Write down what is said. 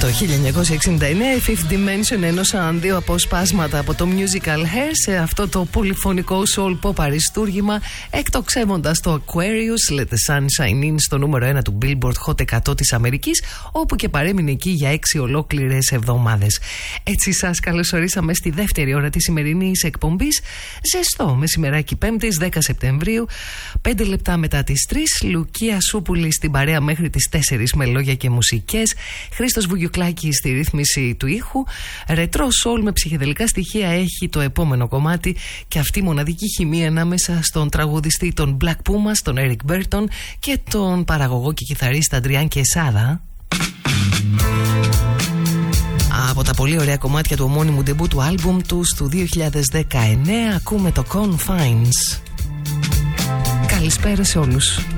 Το 1969 η Fifth Dimension ένωσαν δύο αποσπάσματα από το musical Hair σε αυτό το πολυφωνικό soul pop αριστούργημα, εκτοξεύοντας το Aquarius Let the Sun Shine In στο νούμερο 1 του Billboard Hot 100 της Αμερικής, όπου και παρέμεινε εκεί για 6 ολόκληρες εβδομάδες. Έτσι σας καλωσορίσαμε στη δεύτερη ώρα της σημερινής εκπομπής. Ζεστό μεσημεράκι 5ης 10 Σεπτεμβρίου, 5 λεπτά μετά τις 3. Λουκία Σούπουλη στην παρέα μέχρι τις 4 με λόγια και μουσικές. Χρήστος Βουγιουκλάκη στη ρύθμιση του ήχου. Ρετρό soul με ψυχεδελικά στοιχεία έχει το επόμενο κομμάτι, και αυτή η μοναδική χημεία ανάμεσα στον τραγουδιστή των Black Pumas, τον Eric Burton, και τον παραγωγό και κιθαρίστα Adrian Quesada. Από τα πολύ ωραία κομμάτια του ομώνυμου ντεμπού του άλμπουμ του του 2019 ακούμε το Confines. Καλησπέρα σε όλους.